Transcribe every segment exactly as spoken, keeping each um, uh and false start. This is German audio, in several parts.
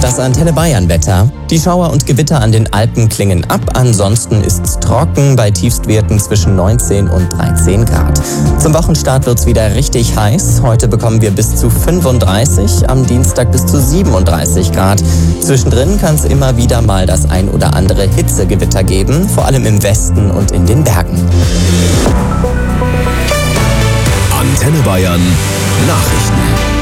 Das Antenne Bayern Wetter. Die Schauer und Gewitter an den Alpen klingen ab. Ansonsten ist es trocken bei Tiefstwerten zwischen neunzehn und dreizehn Grad. Zum Wochenstart wird es wieder richtig heiß. Heute bekommen wir bis zu fünfunddreißig, am Dienstag bis zu siebenunddreißig Grad. Zwischendrin kann es immer wieder mal das ein oder andere Hitzegewitter geben, vor allem im Westen und in den Bergen. Antenne Bayern Nachrichten.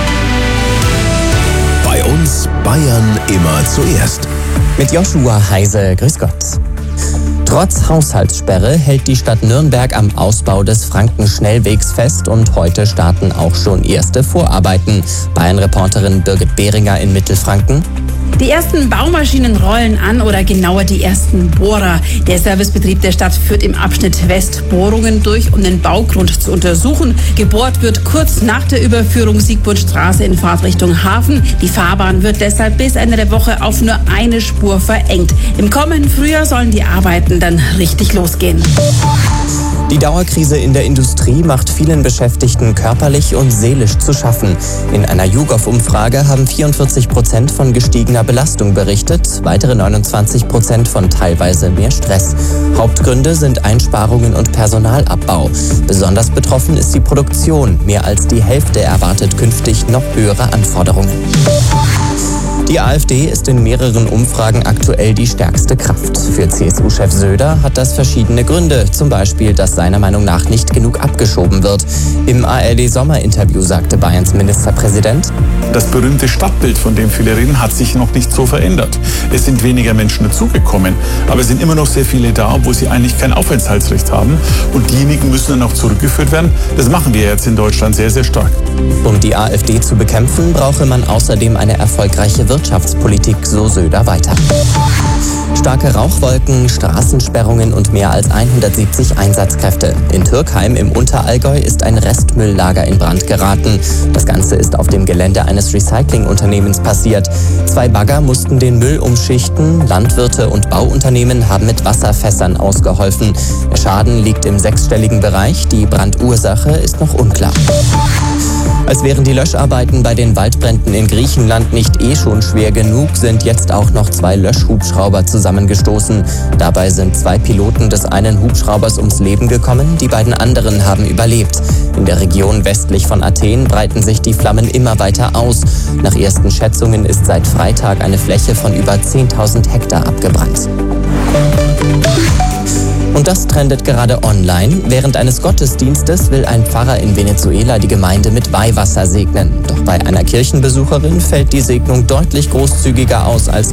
Bei uns Bayern immer zuerst. Mit Joshua Heise, grüß Gott. Trotz Haushaltssperre hält die Stadt Nürnberg am Ausbau des Frankenschnellwegs fest und heute starten auch schon erste Vorarbeiten. Bayern-Reporterin Birgit Behringer in Mittelfranken. Die ersten Baumaschinen rollen an oder genauer die ersten Bohrer. Der Servicebetrieb der Stadt führt im Abschnitt West Bohrungen durch, um den Baugrund zu untersuchen. Gebohrt wird kurz nach der Überführung Siegburtstraße in Fahrtrichtung Hafen. Die Fahrbahn wird deshalb bis Ende der Woche auf nur eine Spur verengt. Im kommenden Frühjahr sollen die Arbeiten dann richtig losgehen. Die Dauerkrise in der Industrie macht vielen Beschäftigten körperlich und seelisch zu schaffen. In einer YouGov-Umfrage haben vierundvierzig Prozent von gestiegener Belastung berichtet, weitere neunundzwanzig Prozent von teilweise mehr Stress. Hauptgründe sind Einsparungen und Personalabbau. Besonders betroffen ist die Produktion. Mehr als die Hälfte erwartet künftig noch höhere Anforderungen. Die AfD ist in mehreren Umfragen aktuell die stärkste Kraft. Für C S U-Chef Söder hat das verschiedene Gründe. Zum Beispiel, dass seiner Meinung nach nicht genug abgeschoben wird. Im A R D-Sommerinterview sagte Bayerns Ministerpräsident: Das berühmte Stadtbild, von dem viele reden, hat sich noch nicht so verändert. Es sind weniger Menschen dazugekommen, aber es sind immer noch sehr viele da, wo sie eigentlich kein Aufenthaltsrecht haben. Und diejenigen müssen dann auch zurückgeführt werden. Das machen wir jetzt in Deutschland sehr, sehr stark. Um die AfD zu bekämpfen, brauche man außerdem eine erfolgreiche Wirtschaftspolitik, so Söder weiter. Starke Rauchwolken, Straßensperrungen und mehr als hundertsiebzig Einsatzkräfte. In Türkheim im Unterallgäu ist ein Restmülllager in Brand geraten. Das Ganze ist auf dem Gelände eines Recyclingunternehmens passiert. Zwei Bagger mussten den Müll umschichten. Landwirte und Bauunternehmen haben mit Wasserfässern ausgeholfen. Der Schaden liegt im sechsstelligen Bereich. Die Brandursache ist noch unklar. Als wären die Löscharbeiten bei den Waldbränden in Griechenland nicht eh schon schwer genug, sind jetzt auch noch zwei Löschhubschrauber zusammengestoßen. Dabei sind zwei Piloten des einen Hubschraubers ums Leben gekommen, die beiden anderen haben überlebt. In der Region westlich von Athen breiten sich die Flammen immer weiter aus. Nach ersten Schätzungen ist seit Freitag eine Fläche von über zehntausend Hektar abgebrannt. Und das trendet gerade online. Während eines Gottesdienstes will ein Pfarrer in Venezuela die Gemeinde mit Weihwasser segnen. Doch bei einer Kirchenbesucherin fällt die Segnung deutlich großzügiger aus als